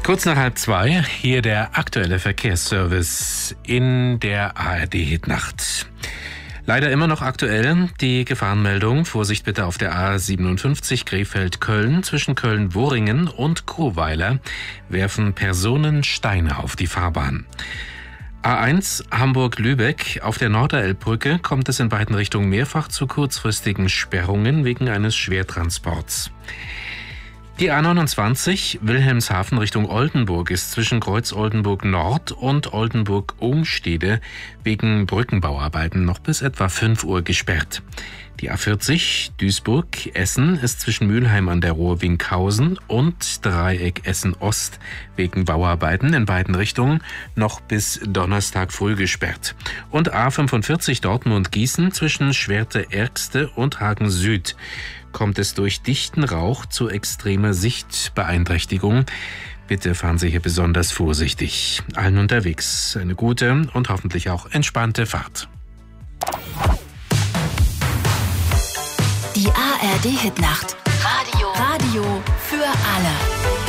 Kurz nach 1:30, hier der aktuelle Verkehrsservice in der ARD-Hitnacht. Leider immer noch aktuell die Gefahrenmeldung. Vorsicht bitte auf der A57 Krefeld-Köln. Zwischen Köln-Worringen und Kuhweiler werfen Personen Steine auf die Fahrbahn. A1 Hamburg-Lübeck. Auf der Norderelbbrücke kommt es in beiden Richtungen mehrfach zu kurzfristigen Sperrungen wegen eines Schwertransports. Die A29 Wilhelmshaven Richtung Oldenburg ist zwischen Kreuz Oldenburg Nord und Oldenburg-Ohnstede wegen Brückenbauarbeiten noch bis etwa 5 Uhr gesperrt. Die A40 Duisburg-Essen ist zwischen Mülheim an der Ruhr Winkhausen und Dreieck Essen-Ost wegen Bauarbeiten in beiden Richtungen noch bis Donnerstag früh gesperrt. Und A45 Dortmund-Gießen zwischen Schwerte-Ergste und Hagen-Süd kommt es durch dichten Rauch zu extremer Sichtbeeinträchtigung. Bitte fahren Sie hier besonders vorsichtig. Allen unterwegs eine gute und hoffentlich auch entspannte Fahrt. Die ARD-Hitnacht. Radio für alle.